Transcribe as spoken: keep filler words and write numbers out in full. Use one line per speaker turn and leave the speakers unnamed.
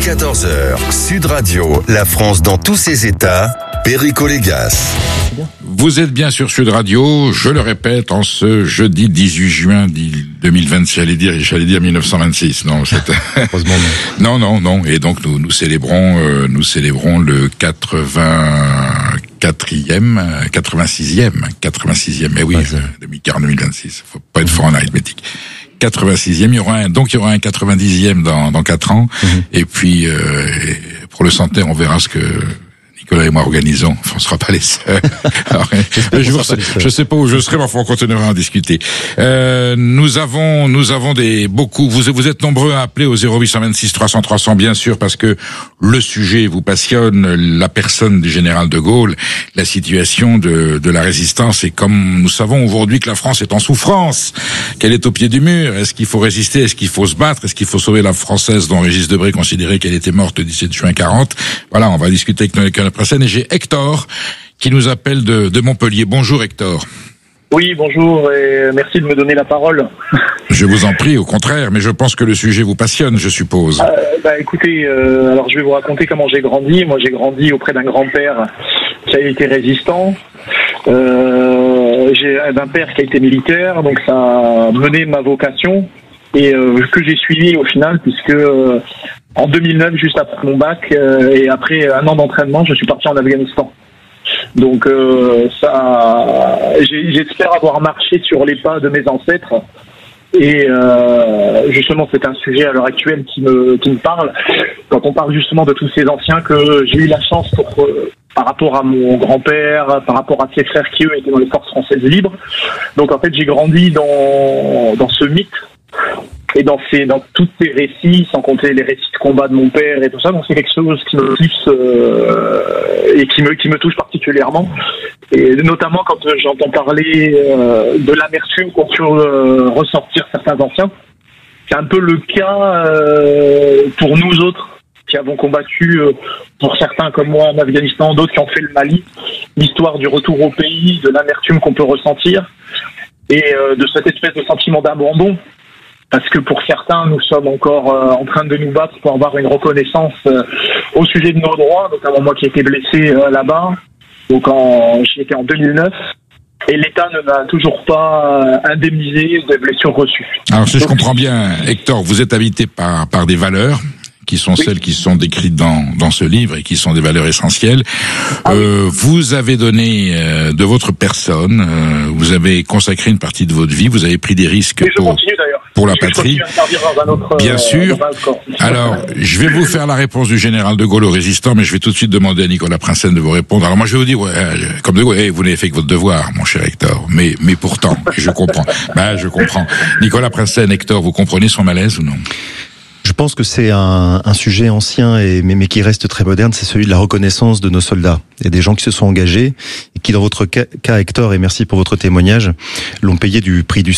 quatorze heures, Sud Radio, la France dans tous ses états, Perico Légas.
Vous êtes bien sur Sud Radio, je le répète, en ce jeudi dix-huit juin deux mille vingt-six, j'allais dire, j'allais dire mille neuf cent vingt-six, non, c'est... non, non, non, et donc nous, nous célébrons, euh, nous célébrons le quatre-vingt-quatrième, quatre-vingt-sixième, quatre-vingt-sixième, mais oui, deux mille quarante, deux mille vingt-six, faut pas être fort en arithmétique. quatre-vingt-sixième, il y aura un, donc il y aura un quatre-vingt-dixième dans, dans quatre ans, mmh. et puis, euh, pour le centenaire, on verra ce que Nicolas et moi organisons. Enfin, on ne sera pas les seuls. Alors, je ne sais, je sais pas où je serai, mais enfin, on continuera à en discuter. Euh, nous avons, nous avons des, beaucoup, vous, vous êtes nombreux à appeler au zéro huit cent vingt-six trois cents trois cents, bien sûr, parce que le sujet vous passionne, la personne du général de Gaulle, la situation de, de la résistance, et comme nous savons aujourd'hui que la France est en souffrance, qu'elle est au pied du mur, est-ce qu'il faut résister, est-ce qu'il faut se battre, est-ce qu'il faut sauver la Française dont Régis Debray considérait qu'elle était morte le dix-sept juin quarante? Voilà, on va discuter avec Nicolas Prinsen, et j'ai Hector qui nous appelle de, de Montpellier. Bonjour Hector.
Oui, bonjour et merci de me donner la parole.
Je vous en prie, au contraire, mais je pense que le sujet vous passionne, je suppose.
Euh, bah écoutez, euh, alors je vais vous raconter comment j'ai grandi. Moi j'ai grandi auprès d'un grand-père qui a été résistant, euh, j'ai un père qui a été militaire, donc ça a mené ma vocation et euh, que j'ai suivi au final, puisque euh, en deux mille neuf, juste après mon bac, euh, et après un an d'entraînement, je suis parti en Afghanistan. Donc euh, ça, j'ai, j'espère avoir marché sur les pas de mes ancêtres. Et euh, justement, c'est un sujet à l'heure actuelle qui me qui me parle. Quand on parle justement de tous ces anciens que j'ai eu la chance pour euh, par rapport à mon grand-père, par rapport à ses frères qui eux étaient dans les forces françaises libres. Donc en fait, j'ai grandi dans dans ce mythe. Et dans ces, dans tous ces récits, sans compter les récits de combat de mon père et tout ça, donc c'est quelque chose qui me touche euh, et qui me qui me touche particulièrement. Et notamment quand j'entends parler euh, de l'amertume qu'ont pu euh, ressortir certains anciens. C'est un peu le cas euh, pour nous autres qui avons combattu, euh, pour certains comme moi en Afghanistan, d'autres qui ont fait le Mali. L'histoire du retour au pays, de l'amertume qu'on peut ressentir et euh, de cette espèce de sentiment d'abandon. Parce que pour certains, nous sommes encore euh, en train de nous battre pour avoir une reconnaissance euh, au sujet de nos droits, notamment moi qui ai été blessé euh, là-bas. Donc en, j'y étais en deux mille neuf. Et l'État ne m'a toujours pas euh, indemnisé des blessures reçues. Alors
si Donc, je comprends bien, Hector, vous êtes habité par, par des valeurs qui sont oui. celles qui sont décrites dans dans ce livre et qui sont des valeurs essentielles. Ah, euh, oui. Vous avez donné euh, de votre personne, euh, vous avez consacré une partie de votre vie, vous avez pris des risques
et
pour
continue,
pour la patrie. Autre, Bien euh, sûr. Alors, je vais vous faire la réponse du général de Gaulle aux résistants, mais je vais tout de suite demander à Nicolas Prinsen de vous répondre. Alors moi, je vais vous dire, ouais, comme de Gaulle, hey, vous n'avez fait que votre devoir, mon cher Hector. Mais mais pourtant, je comprends. Bah, je comprends. Nicolas Prinsen, Hector, vous comprenez son malaise ou non?
Je pense que c'est un, un sujet ancien et mais, mais qui reste très moderne, c'est celui de la reconnaissance de nos soldats. Il y a des gens qui se sont engagés et qui, dans votre cas, cas Hector, et merci pour votre témoignage, l'ont payé du prix du